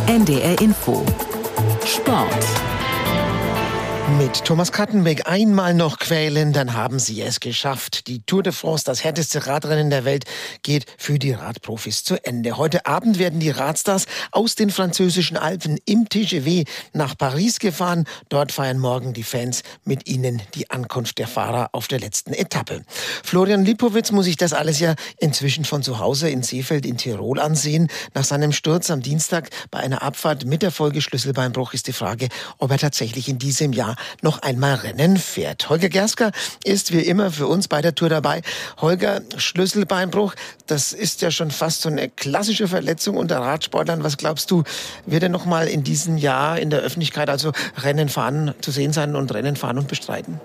NDR Info Sport. Mit Thomas Kattenbeck einmal noch quälen, dann haben sie es geschafft. Die Tour de France, das härteste Radrennen der Welt, geht für die Radprofis zu Ende. Heute Abend werden die Radstars aus den französischen Alpen im TGV nach Paris gefahren. Dort feiern morgen die Fans mit ihnen die Ankunft der Fahrer auf der letzten Etappe. Florian Lipowitz muss sich das alles ja inzwischen von zu Hause in Seefeld in Tirol ansehen. Nach seinem Sturz am Dienstag bei einer Abfahrt mit der Folge Schlüsselbeinbruch ist die Frage, ob er tatsächlich in diesem Jahr noch einmal Rennen fährt. Holger Gerska ist wie immer für uns bei der Tour dabei. Holger, Schlüsselbeinbruch, das ist ja schon fast so eine klassische Verletzung unter Radsportlern. Was glaubst du, wird er noch mal in diesem Jahr in der Öffentlichkeit also Rennen fahren zu sehen sein und Rennen fahren und bestreiten?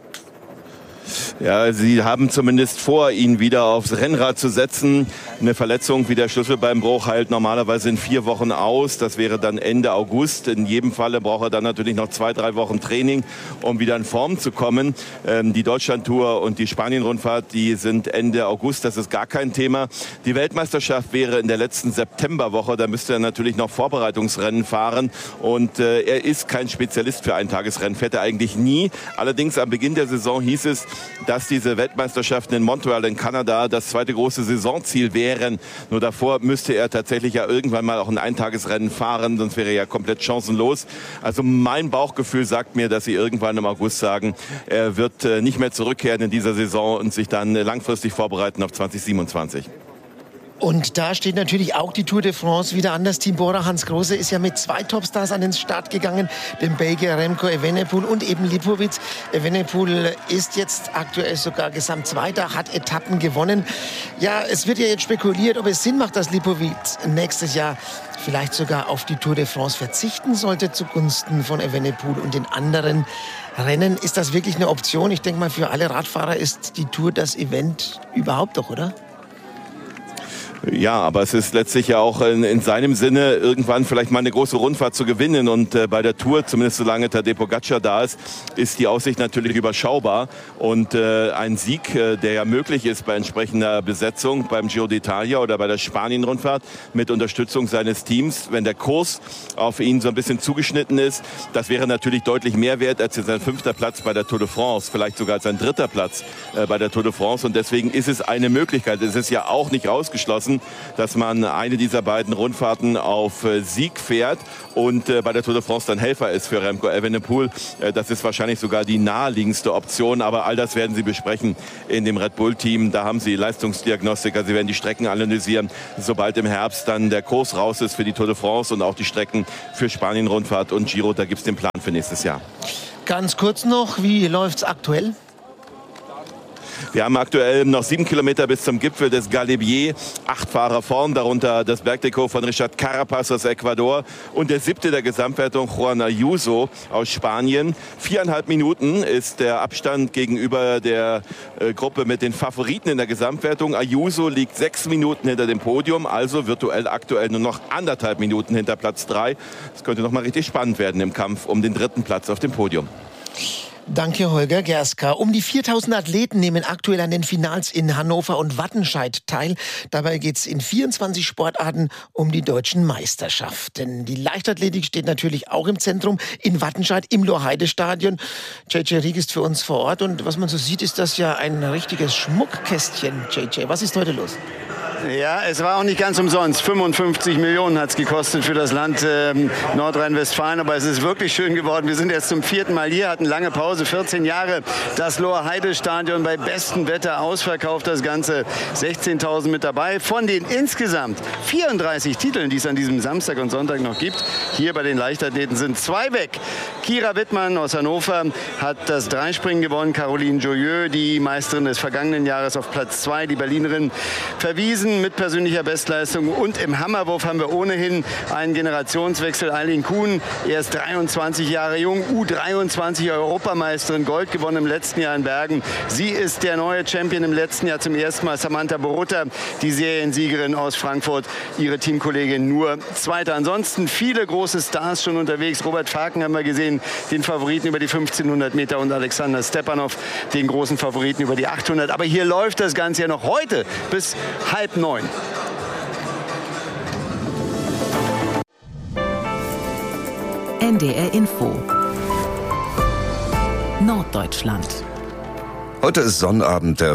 Ja, sie haben zumindest vor, ihn wieder aufs Rennrad zu setzen. Eine Verletzung wie der Schlüsselbeinbruch heilt normalerweise in 4 Wochen aus. Das wäre dann Ende August. In jedem Falle braucht er dann natürlich noch 2-3 Wochen Training, um wieder in Form zu kommen. Die Deutschlandtour und die Spanien-Rundfahrt, die sind Ende August. Das ist gar kein Thema. Die Weltmeisterschaft wäre in der letzten Septemberwoche. Da müsste er natürlich noch Vorbereitungsrennen fahren. Und er ist kein Spezialist für Eintagesrennen. Fährt er eigentlich nie. Allerdings am Beginn der Saison hieß es, dass diese Weltmeisterschaften in Montreal in Kanada das zweite große Saisonziel wären. Nur davor müsste er tatsächlich ja irgendwann mal auch ein Eintagesrennen fahren, sonst wäre er ja komplett chancenlos. Also mein Bauchgefühl sagt mir, dass sie irgendwann im August sagen, er wird nicht mehr zurückkehren in dieser Saison und sich dann langfristig vorbereiten auf 2027. Und da steht natürlich auch die Tour de France wieder an. Das Team Bora Hansgrohe ist ja mit 2 Topstars an den Start gegangen, dem Belgier Remco Evenepoel und eben Lipowitz. Evenepoel ist jetzt aktuell sogar Gesamtzweiter, hat Etappen gewonnen. Ja, es wird ja jetzt spekuliert, ob es Sinn macht, dass Lipowitz nächstes Jahr vielleicht sogar auf die Tour de France verzichten sollte zugunsten von Evenepoel und den anderen Rennen. Ist das wirklich eine Option? Ich denke mal, für alle Radfahrer ist die Tour das Event überhaupt doch, oder? Ja, aber es ist letztlich ja auch in seinem Sinne, irgendwann vielleicht mal eine große Rundfahrt zu gewinnen. Und bei der Tour, zumindest solange Tadej Pogačar da ist die Aussicht natürlich überschaubar. Und ein Sieg, der ja möglich ist bei entsprechender Besetzung beim Giro d'Italia oder bei der Spanien-Rundfahrt mit Unterstützung seines Teams, wenn der Kurs auf ihn so ein bisschen zugeschnitten ist, das wäre natürlich deutlich mehr wert als sein 5. Platz bei der Tour de France, vielleicht sogar als sein 3. Platz bei der Tour de France. Und deswegen ist es eine Möglichkeit. Es ist ja auch nicht ausgeschlossen, dass man eine dieser beiden Rundfahrten auf Sieg fährt und bei der Tour de France dann Helfer ist für Remco Evenepoel. Das ist wahrscheinlich sogar die naheliegendste Option, aber all das werden sie besprechen in dem Red Bull-Team. Da haben sie Leistungsdiagnostiker, sie werden die Strecken analysieren. Sobald im Herbst dann der Kurs raus ist für die Tour de France und auch die Strecken für Spanien-Rundfahrt und Giro, da gibt es den Plan für nächstes Jahr. Ganz kurz noch, wie läuft's aktuell? Wir haben aktuell noch 7 Kilometer bis zum Gipfel des Galibier. 8 Fahrer vorn, darunter das Bergtrikot von Richard Carapaz aus Ecuador und der 7. der Gesamtwertung, Juan Ayuso aus Spanien. 4,5 Minuten ist der Abstand gegenüber der Gruppe mit den Favoriten in der Gesamtwertung. Ayuso liegt 6 Minuten hinter dem Podium, also virtuell aktuell nur noch 1,5 Minuten hinter Platz 3. Es könnte noch mal richtig spannend werden im Kampf um den 3. Platz auf dem Podium. Danke, Holger Gerska. Um die 4000 Athleten nehmen aktuell an den Finals in Hannover und Wattenscheid teil. Dabei geht es in 24 Sportarten um die deutschen Meisterschaften. Die Leichtathletik steht natürlich auch im Zentrum in Wattenscheid im Lorheide-Stadion. JJ Rieck ist für uns vor Ort und was man so sieht, ist das ja ein richtiges Schmuckkästchen. JJ, was ist heute los? Ja, es war auch nicht ganz umsonst. 55 Millionen hat es gekostet für das Land Nordrhein-Westfalen. Aber es ist wirklich schön geworden. Wir sind jetzt zum 4. Mal hier, hatten lange Pause, 14 Jahre. Das Lorheide-Stadion bei bestem Wetter ausverkauft. Das Ganze 16.000 mit dabei. Von den insgesamt 34 Titeln, die es an diesem Samstag und Sonntag noch gibt, hier bei den Leichtathleten sind 2 weg. Kira Wittmann aus Hannover hat das Dreispringen gewonnen. Caroline Joyeux, die Meisterin des vergangenen Jahres, auf Platz 2. Die Berlinerin verwiesen mit persönlicher Bestleistung. Und im Hammerwurf haben wir ohnehin einen Generationswechsel. Eileen Kuhn, er ist 23 Jahre jung, U23 Europameisterin, Gold gewonnen im letzten Jahr in Bergen. Sie ist der neue Champion im letzten Jahr zum ersten Mal. Samantha Borutta, die Seriensiegerin aus Frankfurt, ihre Teamkollegin nur Zweiter. Ansonsten viele große Stars schon unterwegs. Robert Faken haben wir gesehen, den Favoriten über die 1500 Meter, und Alexander Stepanov, den großen Favoriten über die 800. Aber hier läuft das Ganze ja noch heute bis 8:30. NDR Info Norddeutschland. Heute ist Sonnabend, der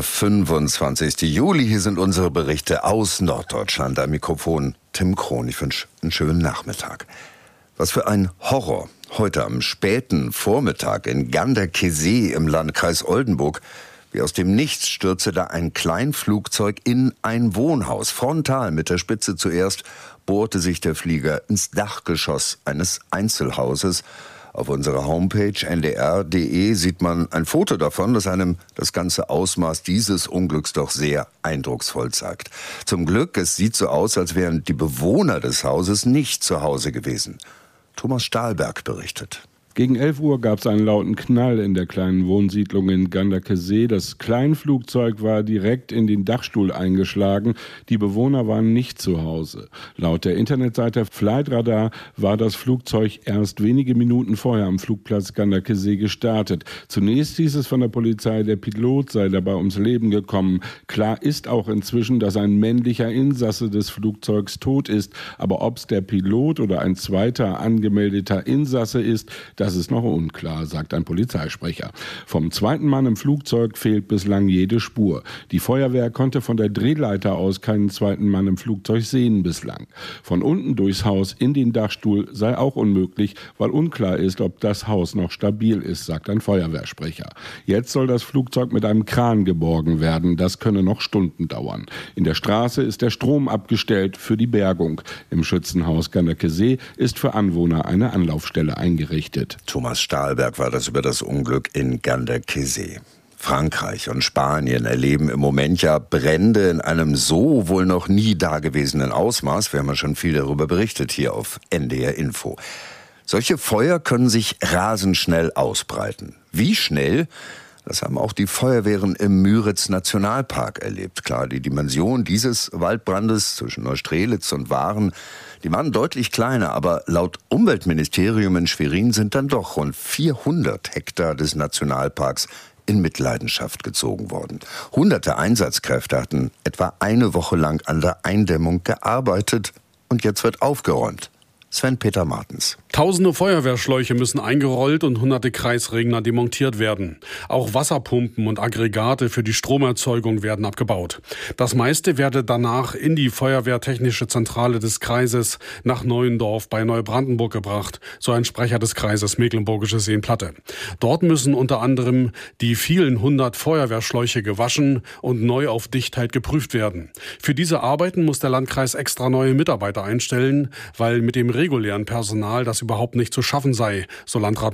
25. Juli. Hier sind unsere Berichte aus Norddeutschland. Am Mikrofon Tim Krohn. Ich wünsche einen schönen Nachmittag. Was für ein Horror. Heute am späten Vormittag in Ganderkesee im Landkreis Oldenburg. Wie aus dem Nichts stürzte da ein Kleinflugzeug in ein Wohnhaus. Frontal mit der Spitze zuerst bohrte sich der Flieger ins Dachgeschoss eines Einzelhauses. Auf unserer Homepage ndr.de sieht man ein Foto davon, das einem das ganze Ausmaß dieses Unglücks doch sehr eindrucksvoll zeigt. Zum Glück, es sieht so aus, als wären die Bewohner des Hauses nicht zu Hause gewesen. Thomas Stahlberg berichtet. Gegen 11 Uhr gab es einen lauten Knall in der kleinen Wohnsiedlung in Ganderkesee. Das Kleinflugzeug war direkt in den Dachstuhl eingeschlagen. Die Bewohner waren nicht zu Hause. Laut der Internetseite Flightradar war das Flugzeug erst wenige Minuten vorher am Flugplatz Ganderkesee gestartet. Zunächst hieß es von der Polizei, der Pilot sei dabei ums Leben gekommen. Klar ist auch inzwischen, dass ein männlicher Insasse des Flugzeugs tot ist. Aber ob es der Pilot oder ein zweiter angemeldeter Insasse ist, das ist noch unklar, sagt ein Polizeisprecher. Vom zweiten Mann im Flugzeug fehlt bislang jede Spur. Die Feuerwehr konnte von der Drehleiter aus keinen zweiten Mann im Flugzeug sehen bislang. Von unten durchs Haus in den Dachstuhl sei auch unmöglich, weil unklar ist, ob das Haus noch stabil ist, sagt ein Feuerwehrsprecher. Jetzt soll das Flugzeug mit einem Kran geborgen werden. Das könne noch Stunden dauern. In der Straße ist der Strom abgestellt für die Bergung. Im Schützenhaus Ganderkesee ist für Anwohner eine Anlaufstelle eingerichtet. Thomas Stahlberg war das über das Unglück in Ganderkesee. Frankreich und Spanien erleben im Moment ja Brände in einem so wohl noch nie dagewesenen Ausmaß. Wir haben ja schon viel darüber berichtet hier auf NDR Info. Solche Feuer können sich rasend schnell ausbreiten. Wie schnell? Das haben auch die Feuerwehren im Müritz-Nationalpark erlebt. Klar, die Dimension dieses Waldbrandes zwischen Neustrelitz und Waren, die waren deutlich kleiner, aber laut Umweltministerium in Schwerin sind dann doch rund 400 Hektar des Nationalparks in Mitleidenschaft gezogen worden. Hunderte Einsatzkräfte hatten etwa eine Woche lang an der Eindämmung gearbeitet und jetzt wird aufgeräumt. Sven-Peter Martens. Tausende Feuerwehrschläuche müssen eingerollt und hunderte Kreisregner demontiert werden. Auch Wasserpumpen und Aggregate für die Stromerzeugung werden abgebaut. Das meiste werde danach in die Feuerwehrtechnische Zentrale des Kreises nach Neuendorf bei Neubrandenburg gebracht, so ein Sprecher des Kreises Mecklenburgische Seenplatte. Dort müssen unter anderem die vielen hundert Feuerwehrschläuche gewaschen und neu auf Dichtheit geprüft werden. Für diese Arbeiten muss der Landkreis extra neue Mitarbeiter einstellen, weil mit dem regulären Personal das überhaupt nicht zu schaffen sei, so Landrat